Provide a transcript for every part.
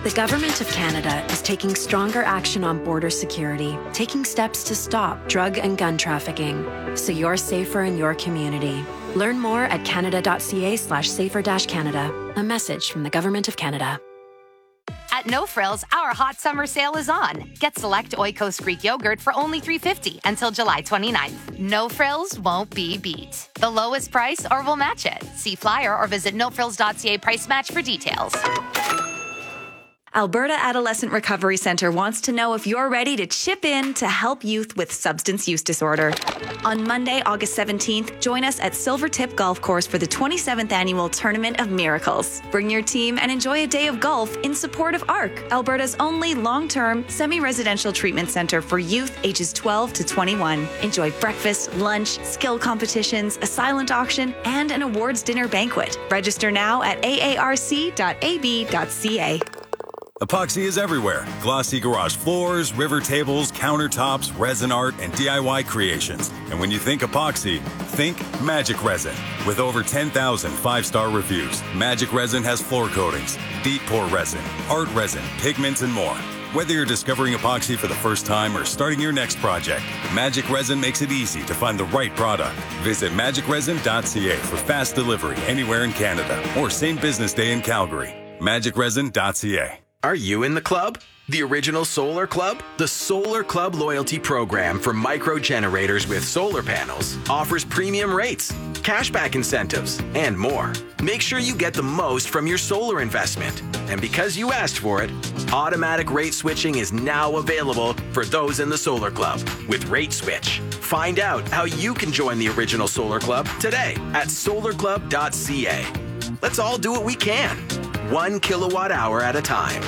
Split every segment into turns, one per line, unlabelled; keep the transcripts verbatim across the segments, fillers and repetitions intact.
The Government of Canada is taking stronger action on border security, taking steps to stop drug and gun trafficking, so you're safer in your community. Learn more at canada.ca slash safer dash Canada. A message from the Government of Canada.
At No Frills, our hot summer sale is on. Get select Oikos Greek yogurt for only three dollars and fifty cents until July twenty-ninth. No Frills won't be beat. The lowest price or we'll match it. See flyer or visit no frills dot c a price match for details.
Alberta Adolescent Recovery Centre wants to know if you're ready to chip in to help youth with substance use disorder. On Monday, August seventeenth, join us at Silvertip Golf Course for the twenty-seventh Annual Tournament of Miracles. Bring your team and enjoy a day of golf in support of A R C, Alberta's only long-term, semi-residential treatment centre for youth ages twelve to twenty-one. Enjoy breakfast, lunch, skill competitions, a silent auction, and an awards dinner banquet. Register now at a a r c dot a b dot c a.
Epoxy is everywhere. Glossy garage floors, river tables, countertops, resin art, and D I Y creations. And when you think epoxy, think Magic Resin. With over ten thousand five-star reviews, Magic Resin has floor coatings, deep pour resin, art resin, pigments, and more. Whether you're discovering epoxy for the first time or starting your next project, Magic Resin makes it easy to find the right product. Visit magic resin dot c a for fast delivery anywhere in Canada or same business day in Calgary. magic resin dot c a.
Are you in the club? The original Solar Club? The Solar Club loyalty program for micro generators with solar panels offers premium rates, cashback incentives, and more. Make sure you get the most from your solar investment. And because you asked for it, automatic rate switching is now available for those in the Solar Club with Rate Switch. Find out how you can join the original Solar Club today at solar club dot c a. Let's all do what we can, one kilowatt hour at a time.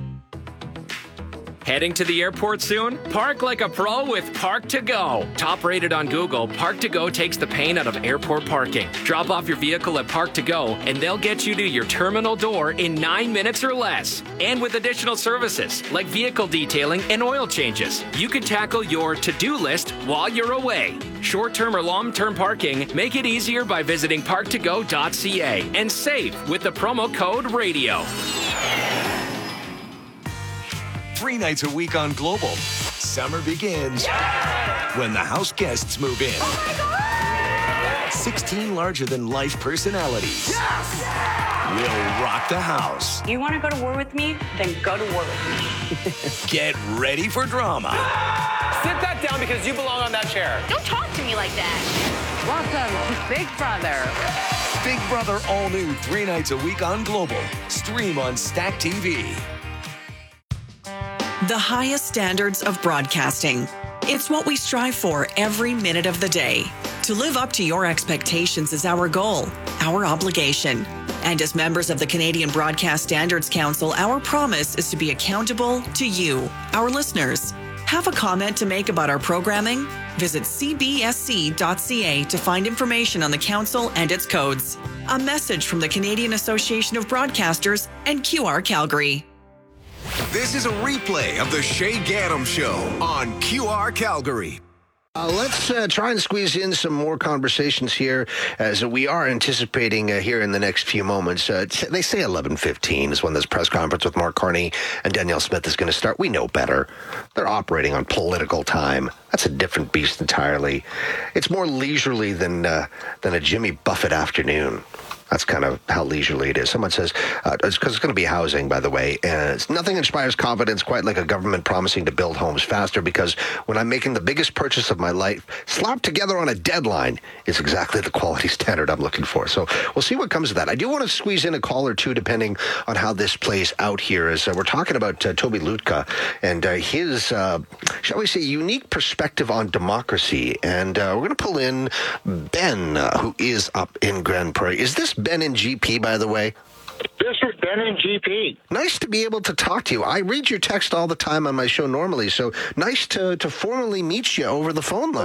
Heading to the airport soon? Park like a pro with Park to Go. Top rated on Google, Park to Go takes the pain out of airport parking. Drop off your vehicle at Park to Go, and they'll get you to your terminal door in nine minutes or less. And with additional services like vehicle detailing and oil changes, you can tackle your to-do list while you're away. Short-term or long-term parking, make it easier by visiting park to go dot c a and save with the promo code RADIO.
Three nights a week on Global. Summer begins yeah! when the house guests move in. Oh sixteen larger-than-life personalities yes! will rock the house.
You want to go to war with me? Then go to war with me.
Get ready for drama.
Sit that down because you belong on that chair.
Don't talk to me like that.
Welcome to Big Brother.
Big Brother all new three nights a week on Global. Stream on Stack T V.
The highest standards of broadcasting. It's what we strive for every minute of the day. To live up to your expectations is our goal, our obligation. And as members of the Canadian Broadcast Standards Council, our promise is to be accountable to you, our listeners. Have a comment to make about our programming? Visit c b s c dot c a to find information on the council and its codes. A message from the Canadian Association of Broadcasters and Q R Calgary.
This is a replay of the Shay Gaddam Show on Q R Calgary.
Uh, let's uh, try and squeeze in some more conversations here, as we are anticipating uh, here in the next few moments. Uh, they say eleven fifteen is when this press conference with Mark Carney and Danielle Smith is going to start. We know better. They're operating on political time. That's a different beast entirely. It's more leisurely than uh, than a Jimmy Buffett afternoon. That's kind of how leisurely it is. Someone says, uh, it's because it's going to be housing, by the way, and it's, nothing inspires confidence quite like a government promising to build homes faster, because when I'm making the biggest purchase of my life, slapped together on a deadline is exactly the quality standard I'm looking for. So we'll see what comes of that. I do want to squeeze in a call or two depending on how this plays out here, as uh, we're talking about uh, Toby Lutka and uh, his, uh, shall we say, unique perspective on democracy. And uh, we're going to pull in Ben, uh, who is up in Grand Prairie. Is this Ben in G P, by the way?
This is Ben in G P.
Nice to be able to talk to you. I read your text all the time on my show normally, so nice to, to formally meet you over the phone line.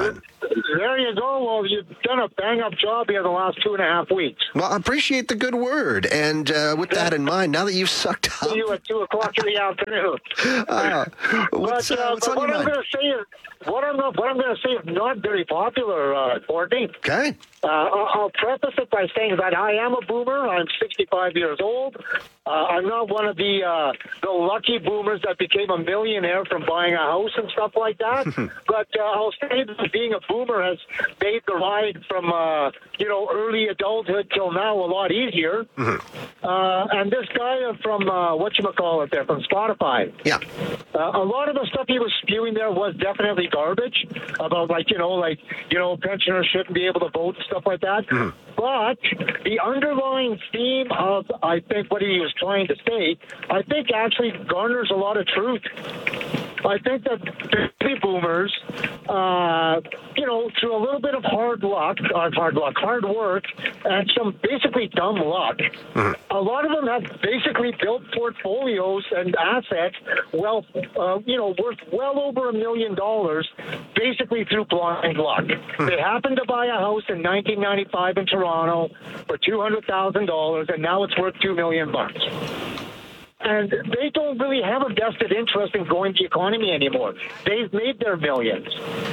There you go. Well, you've done a bang-up job here the last two and a half weeks.
Well, I appreciate the good word. And uh, with that in mind, now that you've sucked up...
See you at two o'clock in the afternoon.
Uh, what's,
but
uh,
uh,
what's
but
on
what
your
I'm
mind?
going to say is, what I'm, what I'm going to say is not very popular, uh, Courtney.
Okay.
Uh, I'll I'll preface it by saying that I am a boomer. I'm sixty-five years old. Uh, I'm not one of the uh, the lucky boomers that became a millionaire from buying a house and stuff like that. But uh, I'll say that being a boomer has made the ride from uh, you know early adulthood till now a lot easier. Mm-hmm. Uh, and this guy from uh, whatchamacallit there from Spotify.
Yeah.
Uh, a lot of the stuff he was spewing there was definitely garbage about like you know like you know pensioners shouldn't be able to vote and stuff like that. Mm-hmm. But the underlying theme of I think what he was trying to say, I think actually garners a lot of truth. I think that baby boomers, uh, you know, through a little bit of hard luck, uh, hard luck, hard work, and some basically dumb luck, mm-hmm. a lot of them have basically built portfolios and assets, well, uh, you know, worth well over a million dollars, basically through blind luck. Mm-hmm. They happened to buy a house in nineteen ninety-five in Toronto for two hundred thousand dollars, and now it's worth two million bucks. And they don't really have a vested interest in growing the economy anymore. They've made their millions.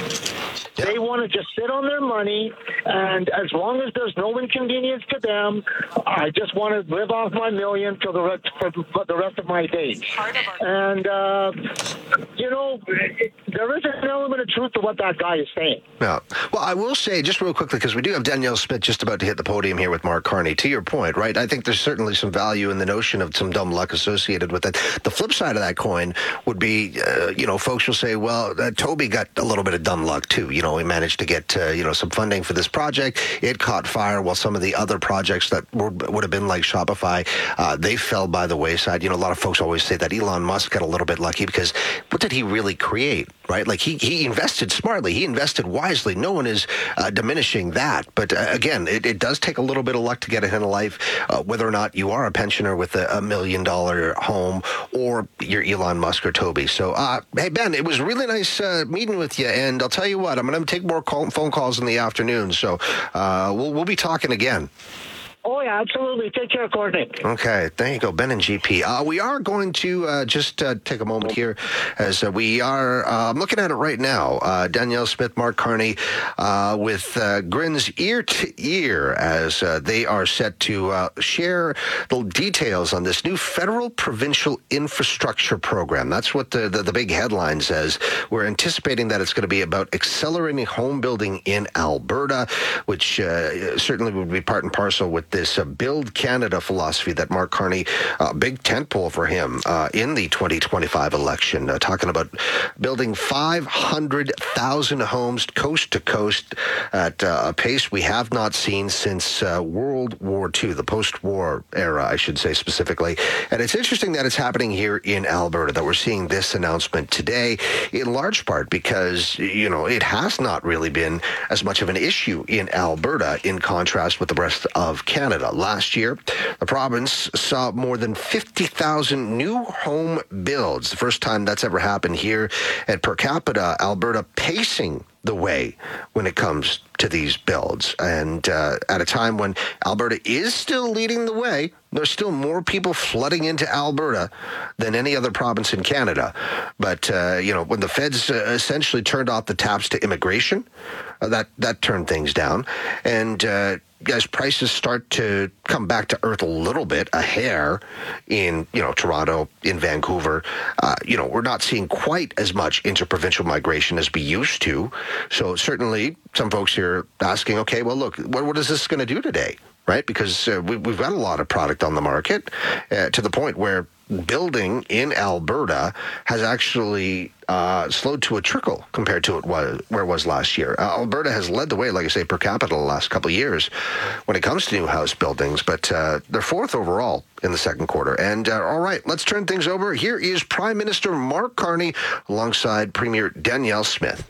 Yeah. They want to just sit on their money, and as long as there's no inconvenience to them, I just want to live off my million for the rest, for, for the rest of my days. And, uh, you know, there is an element of truth to what that guy is saying.
Yeah. Well, I will say, just real quickly, because we do have Danielle Smith just about to hit the podium here with Mark Carney, to your point, right? I think there's certainly some value in the notion of some dumb luck associated with it. The flip side of that coin would be, uh, you know, folks will say, well, uh, Toby got a little bit of dumb luck, too. You know, we managed to get, uh, you know, some funding for this project. It caught fire while some of the other projects that were, would have been like Shopify, uh, they fell by the wayside. You know, a lot of folks always say that Elon Musk got a little bit lucky because what did he really create, right? Like he, he invested smartly. He invested wisely. No one is uh, diminishing that. But uh, again, it, it does take a little bit of luck to get ahead in life, uh, whether or not you are a pensioner with a, a million dollar home or you're Elon Musk or Toby. So, uh, hey, Ben, it was really nice uh, meeting with you. And I'll tell you what, I'm going to take more call, phone calls in the afternoon. So uh, we'll, we'll be talking again.
Oh, yeah, absolutely. Take care, Courtney.
Okay, there you go, Ben and G P. Uh, we are going to uh, just uh, take a moment here as uh, we are, uh, I'm looking at it right now, uh, Danielle Smith, Mark Carney, uh, with uh, grins ear to ear as uh, they are set to uh, share the details on this new federal provincial infrastructure program. That's what the, the, the big headline says. We're anticipating that it's going to be about accelerating home building in Alberta, which uh, certainly would be part and parcel with this uh, Build Canada philosophy that Mark Carney, uh, big tentpole for him uh, in the twenty twenty-five election, uh, talking about building five hundred thousand homes coast to coast at uh, a pace we have not seen since uh, World War Two, the post-war era, I should say specifically. And it's interesting that it's happening here in Alberta, that we're seeing this announcement today, in large part because, you know, it has not really been as much of an issue in Alberta in contrast with the rest of Canada. Last year, the province saw more than fifty thousand new home builds. The first time that's ever happened here. At per capita, Alberta pacing the way when it comes to these builds. And uh, at a time when Alberta is still leading the way, there's still more people flooding into Alberta than any other province in Canada. But, uh, you know, when the feds uh, essentially turned off the taps to immigration, uh, that, that turned things down. And, uh, as prices start to come back to earth a little bit, a hair in, you know, Toronto, in Vancouver, uh, you know, we're not seeing quite as much interprovincial migration as we used to. So certainly some folks here asking, okay, well, look, what, what is this going to do today? Right? Because uh, we, we've got a lot of product on the market uh, to the point where building in Alberta has actually uh, slowed to a trickle compared to it was, where it was last year. Uh, Alberta has led the way, like I say, per capita the last couple of years when it comes to new house buildings, but uh, they're fourth overall in the second quarter. And uh, all right, let's turn things over. Here is Prime Minister Mark Carney alongside Premier Danielle Smith.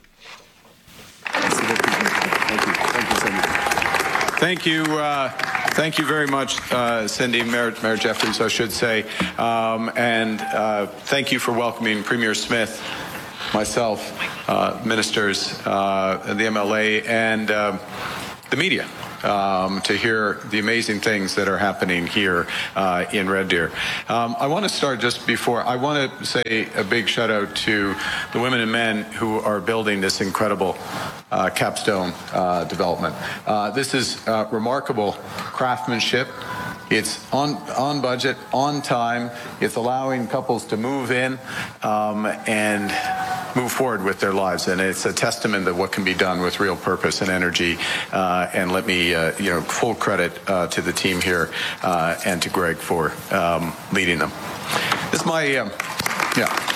Thank you. Thank you so much. Thank you. Uh, thank you very much, uh, Cindy, Mayor, Mayor Jeffries, I should say. Um, and uh, thank you for welcoming Premier Smith myself, uh, ministers, uh, the M L A, and uh, the media. Um, to hear the amazing things that are happening here uh, in Red Deer. Um, I want to start just before, I want to say a big shout out to the women and men who are building this incredible uh, capstone uh, development. Uh, this is uh, remarkable craftsmanship. It's on on budget, on time. It's allowing couples to move in um, and move forward with their lives, and it's a testament to what can be done with real purpose and energy. Uh, and let me, uh, you know, full credit uh, to the team here uh, and to Greg for um, leading them. This is my, um, yeah.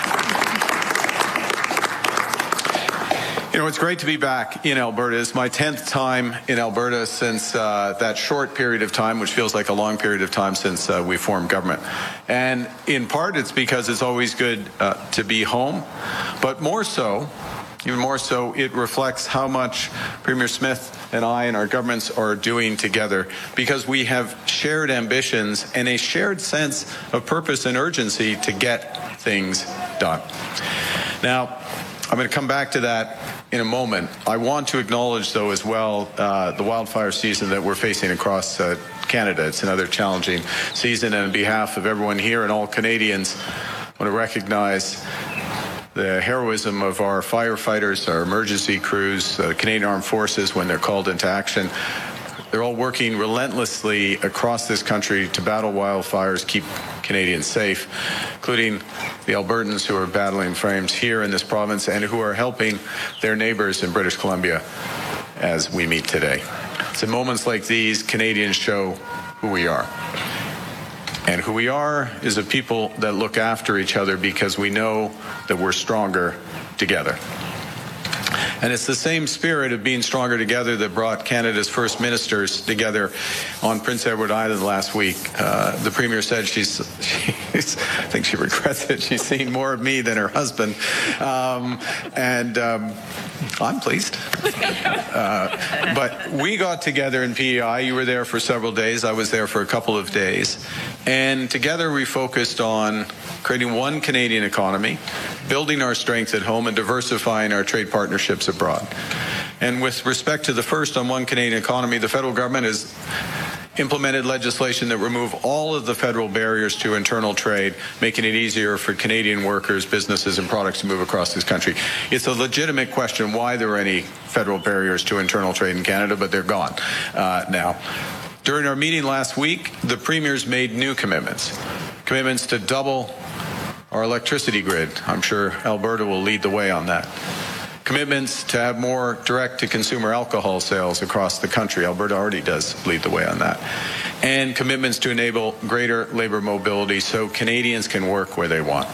You know, it's great to be back in Alberta. It's my tenth time in Alberta since uh, that short period of time, which feels like a long period of time since uh, we formed government. And in part, it's because it's always good uh, to be home. But more so, even more so, it reflects how much Premier Smith and I and our governments are doing together, because we have shared ambitions and a shared sense of purpose and urgency to get things done. Now, I'm going to come back to that in a moment. I want to acknowledge, though, as well, uh, the wildfire season that we're facing across uh, Canada. It's another challenging season, and on behalf of everyone here and all Canadians, I want to recognize the heroism of our firefighters, our emergency crews, the uh, Canadian Armed Forces when they're called into action. They're all working relentlessly across this country to battle wildfires, keep Canadians safe, including the Albertans who are battling flames here in this province and who are helping their neighbors in British Columbia as we meet today. It's in moments like these Canadians show who we are. And who we are is a people that look after each other because we know that we're stronger together. And it's the same spirit of being stronger together that brought Canada's first ministers together on Prince Edward Island last week. Uh, the Premier said she's, she's, I think she regrets it, she's seen more of me than her husband. Um, and um, I'm pleased. Uh, but we got together in P E I. You were there for several days. I was there for a couple of days. And together we focused on creating one Canadian economy, building our strength at home, and diversifying our trade partnerships abroad. And with respect to the first on one Canadian economy, the federal government has implemented legislation that remove all of the federal barriers to internal trade, making it easier for Canadian workers, businesses, and products to move across this country. It's a legitimate question why there are any federal barriers to internal trade in Canada, but they're gone uh, now. During our meeting last week, the premiers made new commitments, commitments to double our electricity grid. I'm sure Alberta will lead the way on that. Commitments to have more direct-to-consumer alcohol sales across the country. Alberta already does lead the way on that. And commitments to enable greater labor mobility so Canadians can work where they want.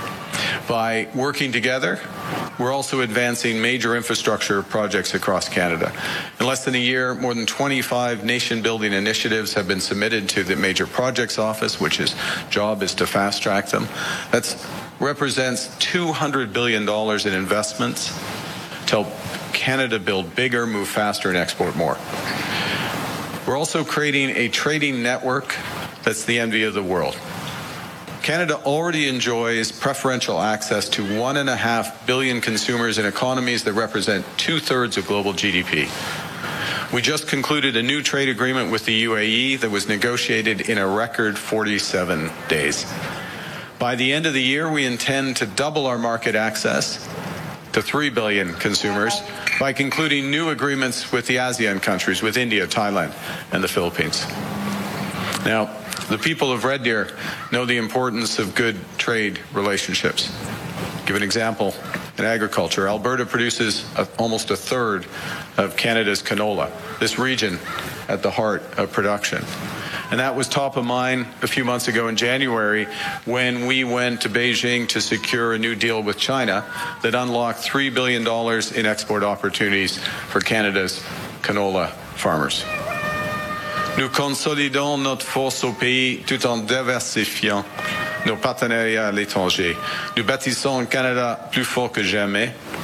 By working together, we're also advancing major infrastructure projects across Canada. In less than a year, more than twenty-five nation-building initiatives have been submitted to the Major Projects Office, which is job is to fast-track them. That represents two hundred billion dollars in investments to help Canada build bigger, move faster, and export more. We're also creating a trading network that's the envy of the world. Canada already enjoys preferential access to one and a half billion consumers in economies that represent two-thirds of global G D P. We just concluded a new trade agreement with the U A E that was negotiated in a record forty-seven days. By the end of the year, we intend to double our market access to three billion consumers by concluding new agreements with the ASEAN countries, with India, Thailand, and the Philippines. Now, the people of Red Deer know the importance of good trade relationships. I'll give an example. In agriculture, Alberta produces a, almost a third of Canada's canola, this region at the heart of production. And that was top of mind a few months ago in January when we went to Beijing to secure a new deal with China that unlocked three billion dollars in export opportunities for Canada's canola farmers. Nous consolidons notre force au pays tout en diversifiant nos partenariats à l'étranger. Nous bâtissons un Canada plus fort que jamais.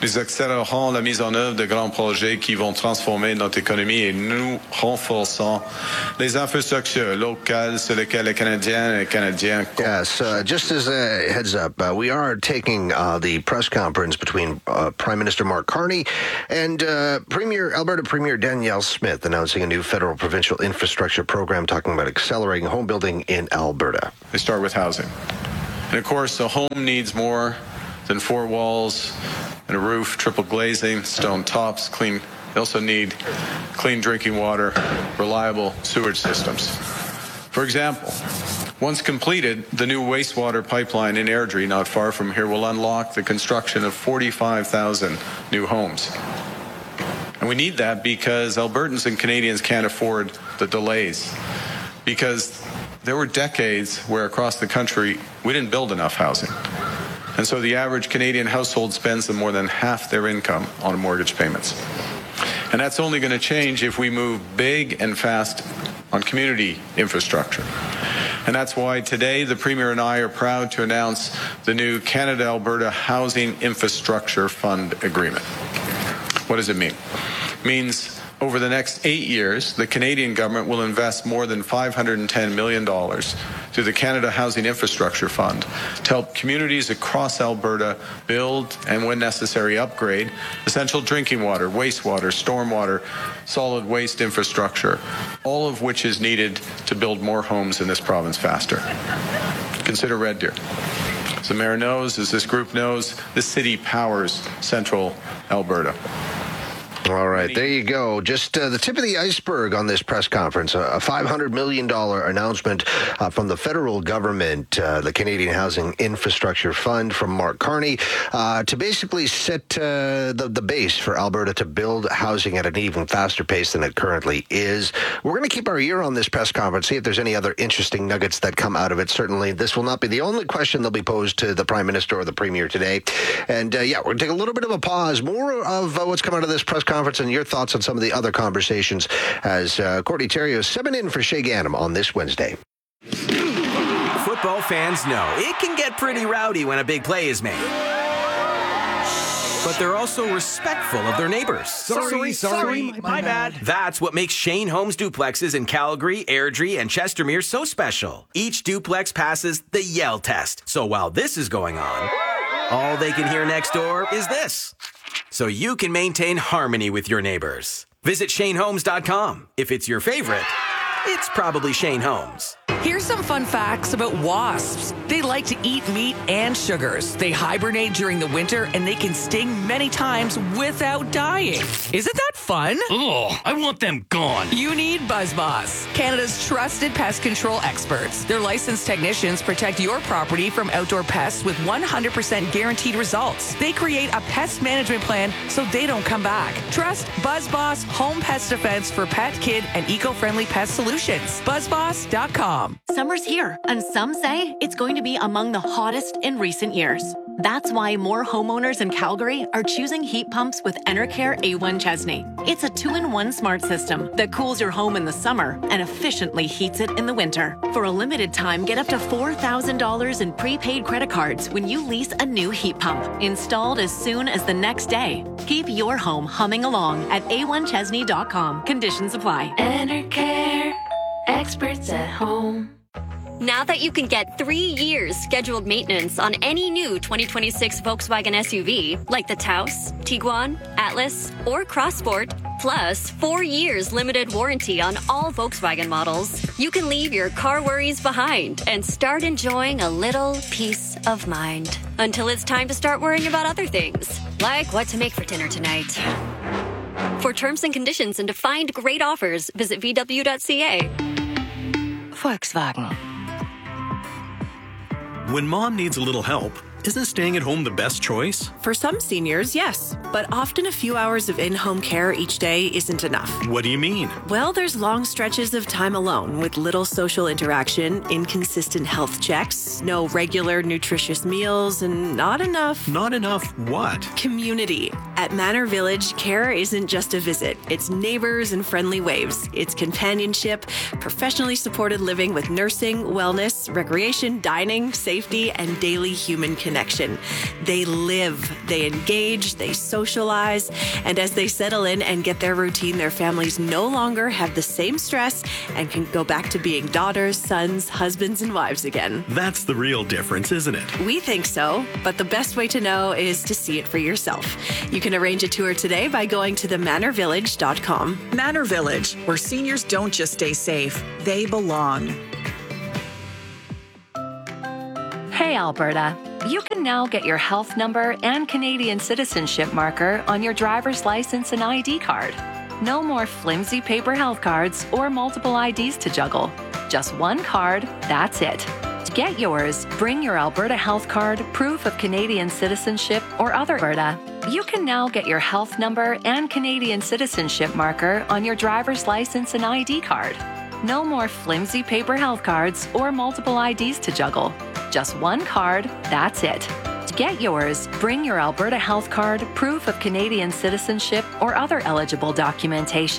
Nous accélérons la mise en œuvre de grands projets qui vont transformer notre économie et nous renforçons les infrastructures locales sur lesquelles les Canadiens et les Canadiens.
Yes, uh, just as a heads up, uh, we are taking uh, the press conference between uh, Prime Minister Mark Carney and uh, Premier Alberta Premier Danielle Smith announcing a new federal provincial infrastructure program talking about accelerating home building in Alberta.
They start with housing. And of course, a home needs more than four walls and a roof, triple glazing, stone tops, clean. They also need clean drinking water, reliable sewage systems. For example, once completed, the new wastewater pipeline in Airdrie, not far from here, will unlock the construction of forty-five thousand new homes. And we need that because Albertans and Canadians can't afford the delays. Because there were decades where across the country we didn't build enough housing. And so the average Canadian household spends more than half their income on mortgage payments. And that's only going to change if we move big and fast on community infrastructure. And that's why today the Premier and I are proud to announce the new Canada-Alberta Housing Infrastructure Fund Agreement. What does it mean? It means over the next eight years, the Canadian government will invest more than five hundred ten million dollars through the Canada Housing Infrastructure Fund to help communities across Alberta build and, when necessary, upgrade essential drinking water, wastewater, stormwater, solid waste infrastructure, all of which is needed to build more homes in this province faster. Consider Red Deer. As the Mayor knows, as this group knows, this city powers central Alberta.
All right, there you go. Just uh, the tip of the iceberg on this press conference. A five hundred million dollars announcement uh, from the federal government, uh, the Canadian Housing Infrastructure Fund from Mark Carney, uh, to basically set uh, the, the base for Alberta to build housing at an even faster pace than it currently is. We're going to keep our ear on this press conference, see if there's any other interesting nuggets that come out of it. Certainly, this will not be the only question that'll be posed to the Prime Minister or the Premier today. And, uh, yeah, we're going to take a little bit of a pause. More of uh, what's come out of this press conference and your thoughts on some of the other conversations as uh, Courtney Theriault subbing in for Shay Ganem on this Wednesday.
Football fans know it can get pretty rowdy when a big play is made. But they're also respectful of their neighbors.
Sorry, sorry, sorry my, my bad.
That's what makes Shane Homes duplexes in Calgary, Airdrie, and Chestermere so special. Each duplex passes the Yell test. So while this is going on, all they can hear next door is this. So you can maintain harmony with your neighbors. Visit Shane Homes dot com. If it's your favorite, it's probably Shane Homes.
Here's some fun facts about wasps. They like to eat meat and sugars. They hibernate during the winter, and they can sting many times without dying. Isn't that fun?
Ugh, I want them gone.
You need BuzzBoss, Canada's trusted pest control experts. Their licensed technicians protect your property from outdoor pests with one hundred percent guaranteed results. They create a pest management plan so they don't come back. Trust BuzzBoss Home Pest Defense for pet, kid, and eco-friendly pest solutions. buzz boss dot com.
Summer's here, and some say it's going to be among the hottest in recent years. That's why more homeowners in Calgary are choosing heat pumps with Enercare A one Chesney. It's a two-in-one smart system that cools your home in the summer and efficiently heats it in the winter. For a limited time, get up to four thousand dollars in prepaid credit cards when you lease a new heat pump, installed as soon as the next day. Keep your home humming along at A one Chesney dot com. Conditions apply.
Enercare. Experts at home. Now that you can get three years scheduled maintenance on any new twenty twenty-six Volkswagen S U V, like the Taos, Tiguan, Atlas, or Crossport, plus four years limited warranty on all Volkswagen models, you can leave your car worries behind and start enjoying a little peace of mind. Until it's time to start worrying about other things, like what to make for dinner tonight. For terms and conditions and to find great offers, visit V W dot C A.
Volkswagen. When mom needs a little help, isn't staying at home the best choice?
For some seniors, yes. But often a few hours of in-home care each day isn't enough.
What do you mean?
Well, there's long stretches of time alone with little social interaction, inconsistent health checks, no regular nutritious meals, and not enough...
Not enough what?
Community. At Manor Village, care isn't just a visit. It's neighbors and friendly waves. It's companionship, professionally supported living with nursing, wellness, recreation, dining, safety, and daily human connection. They live, they engage, they socialize, and as they settle in and get their routine, their families no longer have the same stress and can go back to being daughters, sons, husbands, and wives again.
That's the real difference, isn't it?
We think so, but the best way to know is to see it for yourself. You can arrange a tour today by going to the manor village dot com.
Manor Village, where seniors don't just stay safe, they belong.
Hey, Alberta. You can now get your health number and Canadian citizenship marker on your driver's license and I D card. No more flimsy paper health cards or multiple I Ds to juggle. Just one card, that's it. To get yours, bring your Alberta health card, proof of Canadian citizenship, or other Alberta. You can now get your health number and Canadian citizenship marker on your driver's license and I D card. No more flimsy paper health cards or multiple I Ds to juggle. Just one card, that's it. To get yours, bring your Alberta health card, proof of Canadian citizenship, or other eligible documentation.